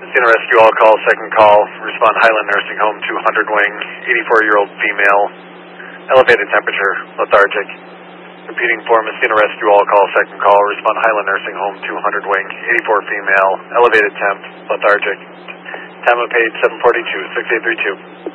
Messina Rescue All Call, second call. Respond Highland Nursing Home, 200 wing, 84-year-old female. Elevated temperature, lethargic. Repeating for Messina Rescue All Call, second call. Respond Highland Nursing Home, 200 wing, 84 female. Elevated temp, lethargic. Time of page 742, 6832.